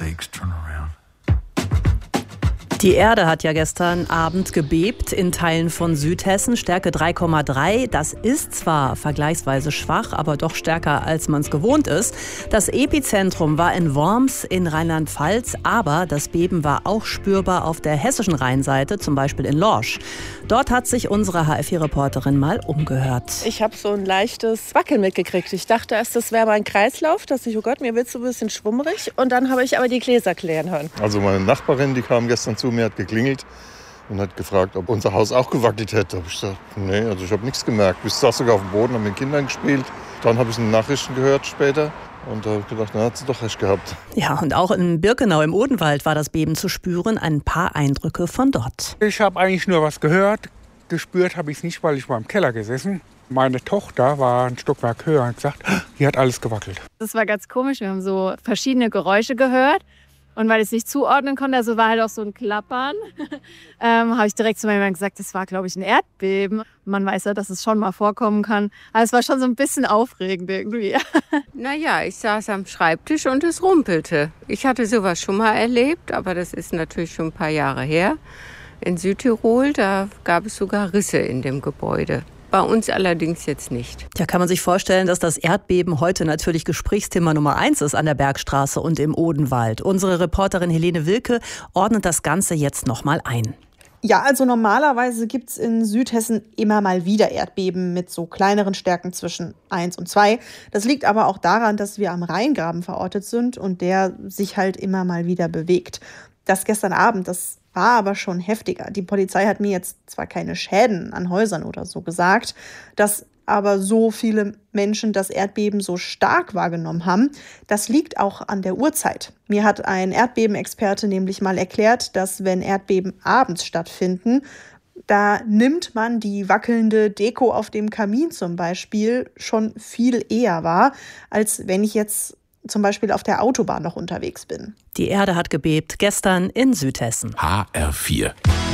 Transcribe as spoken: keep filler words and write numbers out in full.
sakes, turn around. Die Erde hat ja gestern Abend gebebt in Teilen von Südhessen, Stärke drei Komma drei. Das ist zwar vergleichsweise schwach, aber doch stärker, als man es gewohnt ist. Das Epizentrum war in Worms in Rheinland-Pfalz, aber das Beben war auch spürbar auf der hessischen Rheinseite, zum Beispiel in Lorsch. Dort hat sich unsere H F vier-Reporterin mal umgehört. Ich habe so ein leichtes Wackeln mitgekriegt. Ich dachte erst, das wäre mein Kreislauf, dass ich, oh Gott, mir wird so ein bisschen schwummrig. Und dann habe ich aber die Gläser klären hören. Also meine Nachbarin, die kam gestern zu mir, hat geklingelt und hat gefragt, ob unser Haus auch gewackelt hätte. Da habe ich gesagt, nee, also ich habe nichts gemerkt. Ich saß sogar auf dem Boden, habe mit den Kindern gespielt. Dann habe ich in den Nachrichten gehört später. Und da habe ich gedacht, na, hat sie doch recht gehabt. Ja, und auch in Birkenau im Odenwald war das Beben zu spüren. Ein paar Eindrücke von dort. Ich habe eigentlich nur was gehört. Gespürt habe ich es nicht, weil ich war im Keller gesessen. Meine Tochter war ein Stockwerk höher und hat gesagt, hier hat alles gewackelt. Das war ganz komisch. Wir haben so verschiedene Geräusche gehört. Und weil ich es nicht zuordnen konnte, also war halt auch so ein Klappern, ähm, habe ich direkt zu meinem Mann gesagt, das war, glaube ich, ein Erdbeben. Man weiß ja, dass es schon mal vorkommen kann. Aber es war schon so ein bisschen aufregend irgendwie. Naja, ich saß am Schreibtisch und es rumpelte. Ich hatte sowas schon mal erlebt, aber das ist natürlich schon ein paar Jahre her. In Südtirol, da gab es sogar Risse in dem Gebäude. Bei uns allerdings jetzt nicht. Da kann man sich vorstellen, dass das Erdbeben heute natürlich Gesprächsthema Nummer eins ist an der Bergstraße und im Odenwald. Unsere Reporterin Helene Wilke ordnet das Ganze jetzt nochmal ein. Ja, also normalerweise gibt's in Südhessen immer mal wieder Erdbeben mit so kleineren Stärken zwischen eins und zwei. Das liegt aber auch daran, dass wir am Rheingraben verortet sind und der sich halt immer mal wieder bewegt. Das gestern Abend, das war aber schon heftiger. Die Polizei hat mir jetzt zwar keine Schäden an Häusern oder so gesagt, dass aber so viele Menschen das Erdbeben so stark wahrgenommen haben, das liegt auch an der Uhrzeit. Mir hat ein Erdbebenexperte nämlich mal erklärt, dass wenn Erdbeben abends stattfinden, da nimmt man die wackelnde Deko auf dem Kamin zum Beispiel schon viel eher wahr, als wenn ich jetzt zum Beispiel auf der Autobahn noch unterwegs bin. Die Erde hat gebebt, gestern in Südhessen. H R vier.